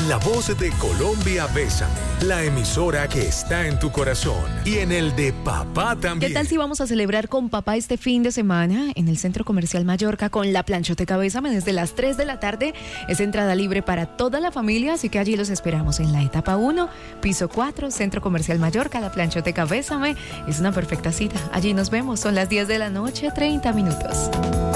en la voz de Colombia Bésame, la emisora que está en tu corazón y en el de papá también. ¿Qué tal si vamos a celebrar con papá este fin de semana en el Centro Comercial Mallorca con la planchoteca Bésame desde las 3 de la tarde? Es entrada libre para toda la familia, así que allí los esperamos en la etapa 1, piso 4, Centro Comercial Mallorca, la planchoteca Bésame. Es una perfecta cita. Allí nos vemos, son las 10 de la noche, 30 minutos.